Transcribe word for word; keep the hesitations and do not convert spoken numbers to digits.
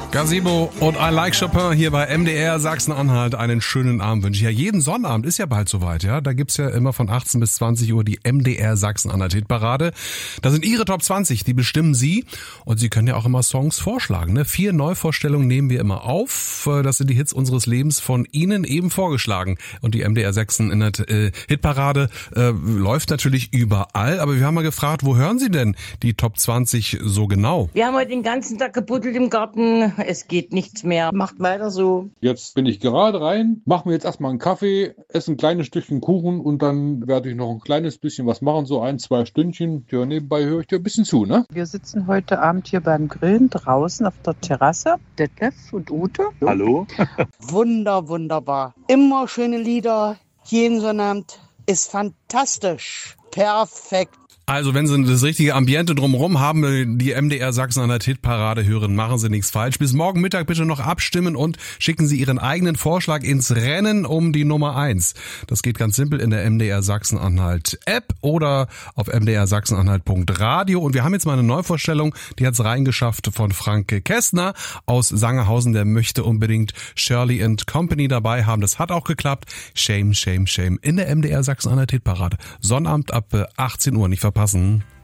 Gazebo und I Like Chopin hier bei M D R Sachsen-Anhalt. Einen schönen Abend wünsche ich. Ja, jeden Sonnabend ist ja bald soweit, ja. Da gibt's ja immer von achtzehn bis zwanzig Uhr die M D R Sachsen-Anhalt Hitparade. Da sind Ihre Top zwanzig, die bestimmen Sie. Und Sie können ja auch immer Songs vorschlagen, ne? Vier Neuvorstellungen nehmen wir immer auf. Das sind die Hits unseres Lebens von Ihnen eben vorgeschlagen. Und die M D R Sachsen-Anhalt äh, Hitparade äh, läuft natürlich überall. Aber wir haben mal gefragt, wo hören Sie denn die Top zwanzig so genau? Wir haben heute den ganzen Tag gebuddelt im Garten. Es geht nichts mehr. Macht weiter so. Jetzt bin ich gerade rein, mache mir jetzt erstmal einen Kaffee, esse ein kleines Stückchen Kuchen und dann werde ich noch ein kleines bisschen was machen, so ein, zwei Stündchen. Ja, nebenbei höre ich dir ein bisschen zu, ne? Wir sitzen heute Abend hier beim Grillen draußen auf der Terrasse. Detlef und Ute. Hallo. Wunder, wunderbar. Immer schöne Lieder. Jeden Sonnabend ist fantastisch. Perfekt. Also wenn Sie das richtige Ambiente drumherum haben, die M D R Sachsen-Anhalt Hitparade hören, machen Sie nichts falsch. Bis morgen Mittag bitte noch abstimmen und schicken Sie Ihren eigenen Vorschlag ins Rennen um die Nummer eins. Das geht ganz simpel in der M D R Sachsen-Anhalt App oder auf m d r sachsenanhalt punkt radio. Und wir haben jetzt mal eine Neuvorstellung, die hat's reingeschafft von Frank Kästner aus Sangerhausen. Der möchte unbedingt Shirley and Company dabei haben. Das hat auch geklappt. Shame, shame, shame in der M D R Sachsen-Anhalt Hitparade. Sonnabend ab achtzehn Uhr, nicht verpassen.